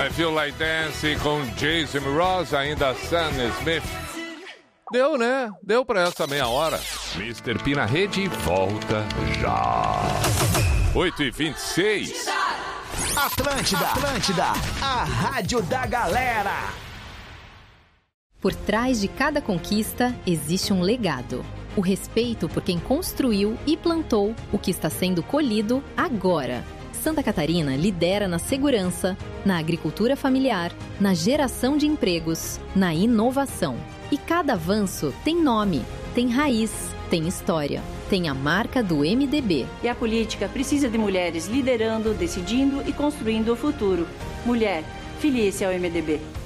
I Feel Like Dancing com Jason Mraz, ainda Sam Smith. Deu, né? Deu pra essa meia hora. Mr. P na rede volta já. 8h26. Atlântida, a rádio da galera. Por trás de cada conquista existe um legado. O respeito por quem construiu e plantou o que está sendo colhido agora. Santa Catarina lidera na segurança, na agricultura familiar, na geração de empregos, na inovação. E cada avanço tem nome, tem raiz, tem história, tem a marca do MDB. E a política precisa de mulheres liderando, decidindo e construindo o futuro. Mulher, filie-se ao MDB.